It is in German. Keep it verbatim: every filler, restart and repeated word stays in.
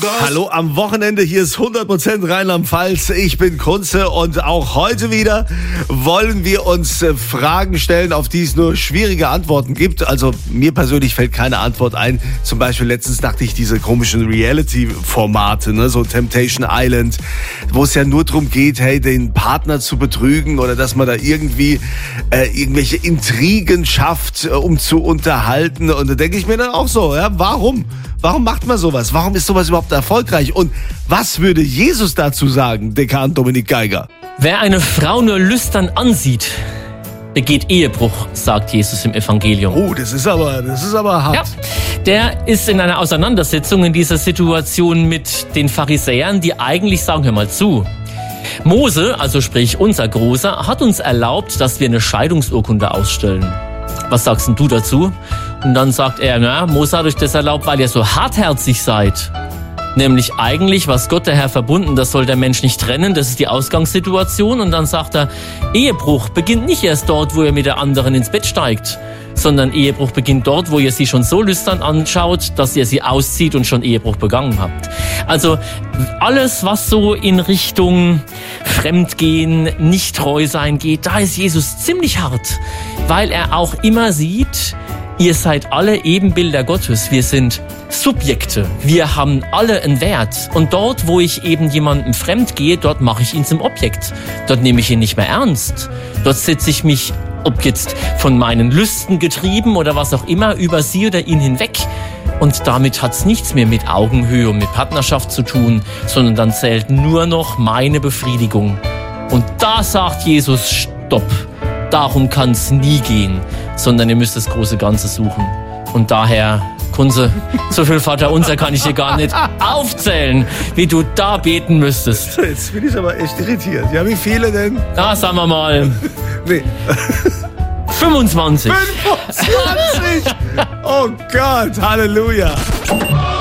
Hallo am Wochenende, hier ist hundert Prozent Rheinland-Pfalz. Ich bin Kunze und auch heute wieder wollen wir uns äh, Fragen stellen, auf die es nur schwierige Antworten gibt. Also mir persönlich fällt keine Antwort ein. Zum Beispiel letztens dachte ich diese komischen Reality-Formate, ne, so Temptation Island, wo es ja nur darum geht, hey, den Partner zu betrügen oder dass man da irgendwie äh, irgendwelche Intrigen schafft, äh, um zu unterhalten. Und da denke ich mir dann auch so, ja, warum? Warum macht man sowas? Warum ist sowas überhaupt erfolgreich? Und was würde Jesus dazu sagen, Dekan Dominik Geiger? Wer eine Frau nur lüstern ansieht, begeht Ehebruch, sagt Jesus im Evangelium. Oh, das ist aber, das ist aber hart. Ja, der ist in einer Auseinandersetzung in dieser Situation mit den Pharisäern, die eigentlich sagen, hör mal zu. Mose, also sprich unser Großer, hat uns erlaubt, dass wir eine Scheidungsurkunde ausstellen. Was sagst denn du dazu? Und dann sagt er, na, Mose hat euch das erlaubt, weil ihr so hartherzig seid. Nämlich eigentlich, was Gott der Herr verbunden, das soll der Mensch nicht trennen, das ist die Ausgangssituation. Und dann sagt er, Ehebruch beginnt nicht erst dort, wo ihr mit der anderen ins Bett steigt, sondern Ehebruch beginnt dort, wo ihr sie schon so lüstern anschaut, dass ihr sie auszieht und schon Ehebruch begangen habt. Also alles, was so in Richtung Fremdgehen, nicht treu sein geht, da ist Jesus ziemlich hart, weil er auch immer sieht, ihr seid alle Ebenbilder Gottes. Wir sind Subjekte. Wir haben alle einen Wert. Und dort, wo ich eben jemandem fremd gehe, dort mache ich ihn zum Objekt. Dort nehme ich ihn nicht mehr ernst. Dort setze ich mich, ob jetzt von meinen Lüsten getrieben oder was auch immer, über sie oder ihn hinweg. Und damit hat's nichts mehr mit Augenhöhe und mit Partnerschaft zu tun, sondern dann zählt nur noch meine Befriedigung. Und da sagt Jesus, stopp. Darum kann's nie gehen, sondern ihr müsst das große Ganze suchen. Und daher, Kunze, so viel Vaterunser kann ich dir gar nicht aufzählen, wie du da beten müsstest. Jetzt bin ich aber echt irritiert. Ja, wie viele denn? Na, sagen wir mal. Nee. fünfundzwanzig. fünfundzwanzig! Oh Gott, Halleluja!